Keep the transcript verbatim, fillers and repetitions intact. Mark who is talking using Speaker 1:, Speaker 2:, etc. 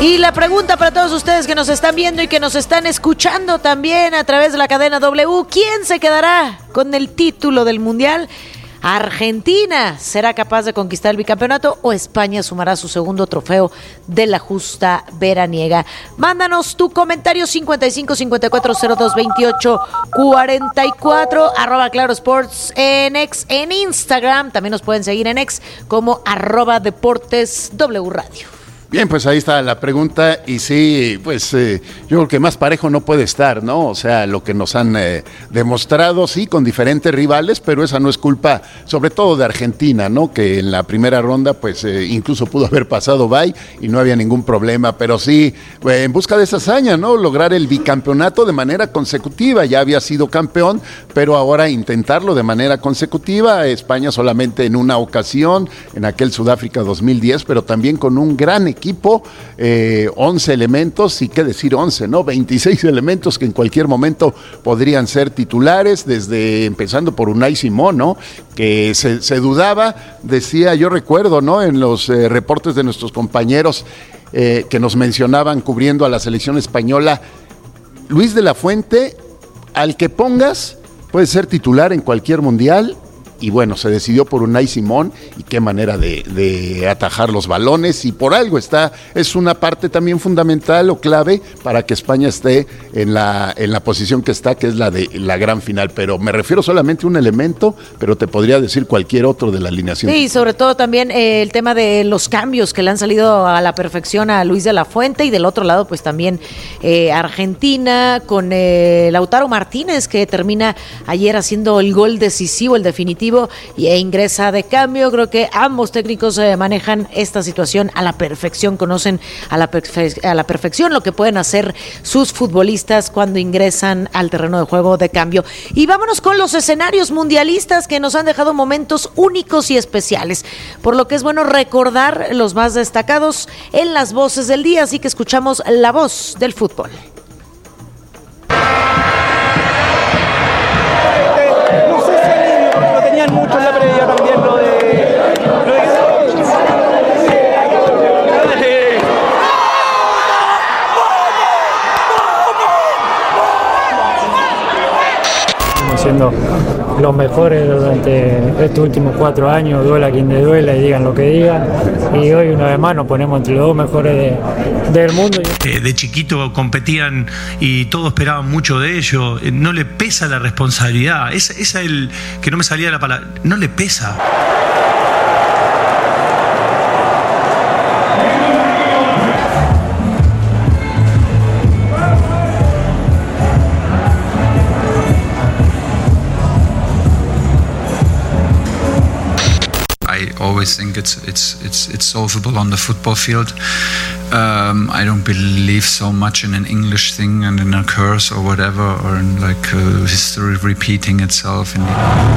Speaker 1: Y la pregunta para todos ustedes que nos están viendo y que nos están escuchando también a través de la cadena W, ¿quién se quedará con el título del Mundial? ¿Argentina será capaz de conquistar el bicampeonato o España sumará su segundo trofeo de la justa veraniega? Mándanos tu comentario cincuenta y cinco cincuenta y cuatro cero dos veintiocho cuarenta y cuatro, arroba Claro Sports en X, en Instagram. También nos pueden seguir en X como arroba Deportes W Radio.
Speaker 2: Bien, pues ahí está la pregunta y sí, pues eh, yo creo que más parejo no puede estar, ¿no? O sea, lo que nos han eh, demostrado, sí, con diferentes rivales, pero esa no es culpa, sobre todo de Argentina, ¿no? Que en la primera ronda, pues eh, incluso pudo haber pasado bye y no había ningún problema, pero sí, eh, en busca de esa hazaña, ¿no? Lograr el bicampeonato de manera consecutiva, ya había sido campeón, pero ahora intentarlo de manera consecutiva, España solamente en una ocasión, en aquel Sudáfrica dos mil diez, pero también con un gran equipo. equipo, eh, once elementos, y qué decir once, ¿no? veintiséis elementos que en cualquier momento podrían ser titulares, desde empezando por Unai Simón, ¿no? Que se, se dudaba, decía, yo recuerdo, ¿no? En los eh, reportes de nuestros compañeros eh, que nos mencionaban cubriendo a la selección española, Luis de la Fuente, al que pongas, puede ser titular en cualquier mundial. Y bueno, se decidió por Unai Simón, y qué manera de, de atajar los balones, y por algo está, es una parte también fundamental o clave para que España esté en la, en la posición que está, que es la de la gran final, pero me refiero solamente a un elemento, pero te podría decir cualquier otro de la alineación.
Speaker 1: Sí, sobre todo también eh, el tema de los cambios que le han salido a la perfección a Luis de la Fuente, y del otro lado pues también eh, Argentina con eh, Lautaro Martínez, que termina ayer haciendo el gol decisivo, el definitivo, y e ingresa de cambio. Creo que ambos técnicos eh, manejan esta situación a la perfección, conocen a la, perfe- a la perfección lo que pueden hacer sus futbolistas cuando ingresan al terreno de juego de cambio. Y vámonos con los escenarios mundialistas que nos han dejado momentos únicos y especiales, por lo que es bueno recordar los más destacados en las voces del día, así que escuchamos la voz del fútbol.
Speaker 3: Mucho en la previa también lo de, lo de...
Speaker 4: Estamos siendo los mejores durante estos últimos cuatro años, duela quien le duela y digan lo que digan, y hoy una vez más nos ponemos entre los dos mejores de, del mundo.
Speaker 5: Eh, de chiquito competían y todos esperaban mucho de ellos, eh, no le pesa la responsabilidad, esa es el que no me salía la palabra, no le pesa.
Speaker 6: I always think it's it's it's it's solvable on the football field. Um, I don't believe so much in an English thing and in a curse or whatever, or in like uh, history repeating itself. In the